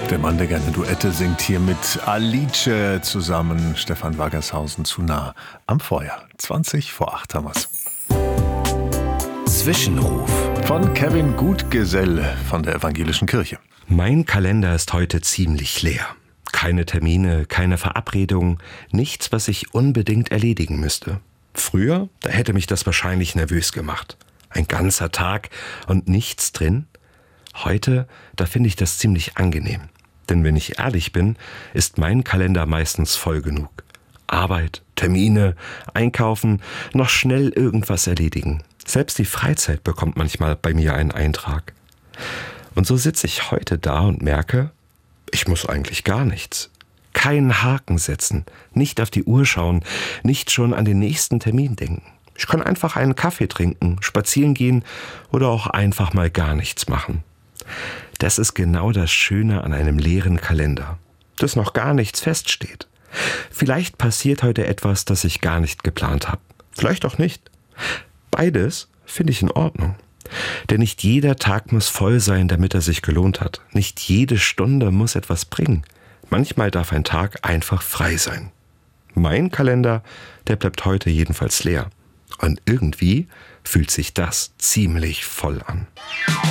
Der Mann, der gerne Duette singt, hier mit Alice zusammen. Stefan Waggershausen, zu nah am Feuer. 20:08 haben wir's. Zwischenruf Von Kevin Gutgesell von der Evangelischen Kirche. Mein Kalender ist heute ziemlich leer. Keine Termine, keine Verabredungen, nichts, was ich unbedingt erledigen müsste. Früher, da hätte mich das wahrscheinlich nervös gemacht. Ein ganzer Tag und nichts drin. Heute, da finde ich das ziemlich angenehm. Denn wenn ich ehrlich bin, ist mein Kalender meistens voll genug. Arbeit, Termine, Einkaufen, noch schnell irgendwas erledigen. Selbst die Freizeit bekommt manchmal bei mir einen Eintrag. Und so sitze ich heute da und merke, ich muss eigentlich gar nichts. Keinen Haken setzen, nicht auf die Uhr schauen, nicht schon an den nächsten Termin denken. Ich kann einfach einen Kaffee trinken, spazieren gehen oder auch einfach mal gar nichts machen. Das ist genau das Schöne an einem leeren Kalender, dass noch gar nichts feststeht. Vielleicht passiert heute etwas, das ich gar nicht geplant habe. Vielleicht auch nicht. Beides finde ich in Ordnung. Denn nicht jeder Tag muss voll sein, damit er sich gelohnt hat. Nicht jede Stunde muss etwas bringen. Manchmal darf ein Tag einfach frei sein. Mein Kalender, der bleibt heute jedenfalls leer. Und irgendwie fühlt sich das ziemlich voll an.